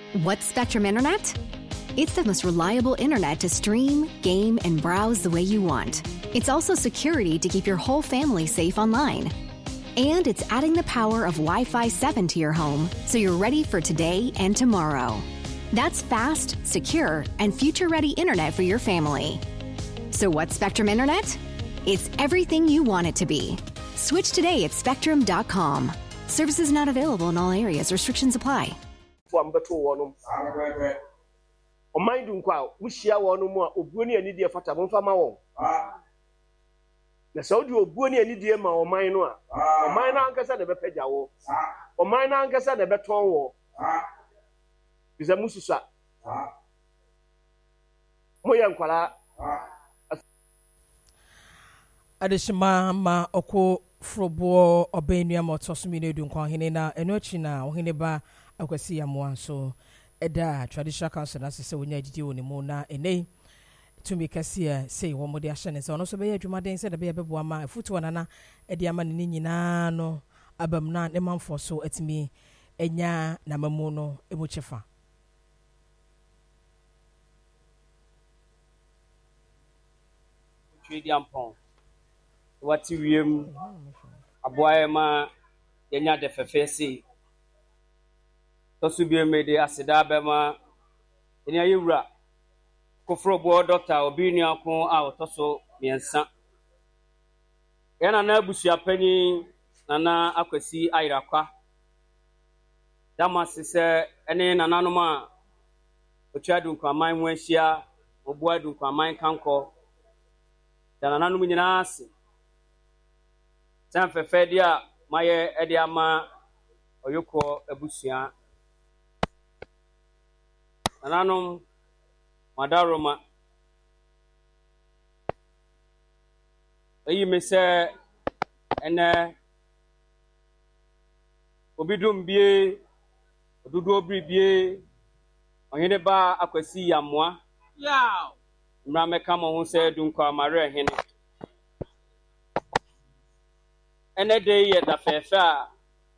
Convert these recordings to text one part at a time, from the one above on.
What's Spectrum Internet? It's the most reliable internet to stream, game, and browse the way you want. It's also security to keep your whole family safe online. And it's adding the power of Wi-Fi 7 to your home so you're ready for today and tomorrow. That's fast, secure, and future-ready internet for your family. So what's Spectrum Internet? It's everything you want it to be. Switch today at spectrum.com. Services not available in all areas. Restrictions apply. O mind nkwa wo hia wo no mu a obuo ne anidie fata mo mfa ma wo na saudi obuo ne anidie ma o mind no a o mind na ankasa na bepagya wo o mind na ankasa na beton wo biza mususa mo ya nkwala adeshima ma oko frobo obenua motosumi ne dunkwa hene na enochi na ohene ba akwasi yamoa so Eda traditional council na sese wonya didi woni mu na enei tumi kase sei wo mo de ahye so no so be adwumaden se de be bebo ama afutu na edi ama ne nyina no abam na ne manfo so atimi enya na mamu no emu chefa twedi ampon wati wiem aboaye ma yenya de fefesi Tosu bi emede aseda bema eni ayewura kofrobo doctor obi ni akon a otoso miensa yana na abusua pani nana akwasi ayirakwa dama sese ene nananom a otwadu kwaman mu ahia obuadu kwaman kanko nananom nyina ase san fefedi a maye ede ama oyoko abusua Nananom madaroma ayi mese ene obidum bie odudu obribie ohene ba akwasi yamoa yaw mra meka mo ho se dunkwa mare hene ene de ye da fefe a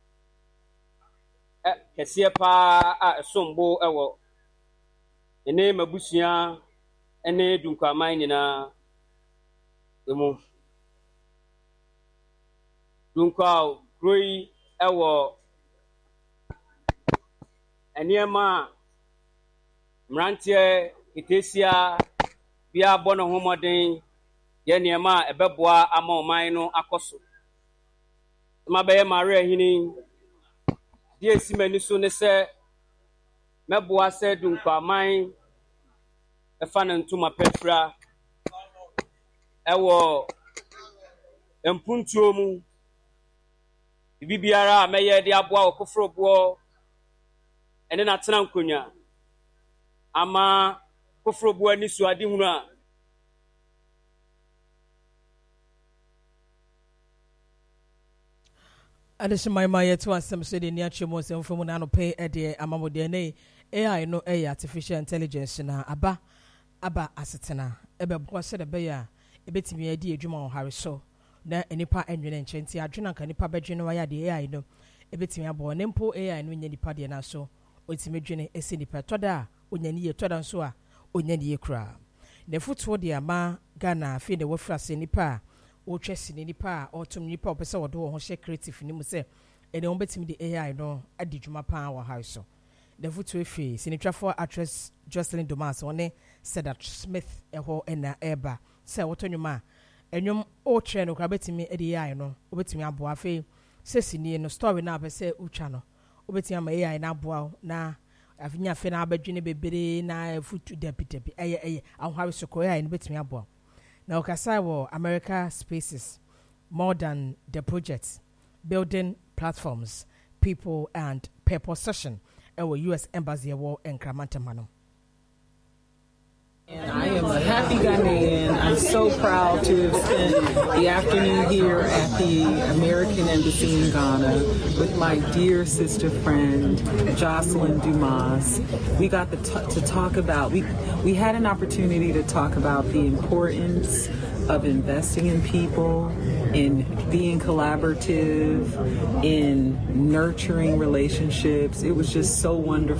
kese pa a sombo ewo ene mabusia ene dunkwa man nyina emu dunkwa groi ewo eniema mrantie itesia bia bono homoden ye niema ebeboa ama oman no akoso mabaye mare hini die simani so ne se meboa se dunkwa man efa na ntuma pefra ewo empuntuo mu bibiara meye de aboa okofrobo ene na tena nkonya ama kofrobo ani so ade hunu a adeshima ma yetu asem so de ni achemo se mfomu na no pe ede amamode ne AI no artificial intelligence na aba asetena ebebo se de be ya ebetimi adi adwuma ohare so na enipa enwene nchenti adwena ka nipa bedwene wa ya de AI no ebetimi abo ne mpo AI no nya nipa de na so otimi dwene esi nipa toda onyani ye toda nso a onyani ye kra na futuo de ama Ghana fi de wafrase nipa o twesi nipa otum nipa opese wodo ho hye creative ni mu se ene on betimi de AI no adi dwuma pa wa ha so the futuo fi sinitwafo actress Jocelyn Dumas one said that Smith eho ena eba se wotonyuma enyum o tre no krabetimi edi AI no obetimi aboa fe sesini no story na abese utwa no obetimi ama AI na aboa na afinya fe na abadwene bebere na futu debitebi eye ahware soko AI no betimi aboa na okasai wo America Spaces more than the project building platforms people and purpose session our US Embassy War and Kramantamano. And I am a happy Ghanaian. I'm so proud to have spent the afternoon here at the American Embassy in Ghana with my dear sister friend, Jocelyn Dumas. We got to talk about, we had an opportunity to talk about the importance of investing in people, in being collaborative, in nurturing relationships. It was just so wonderful.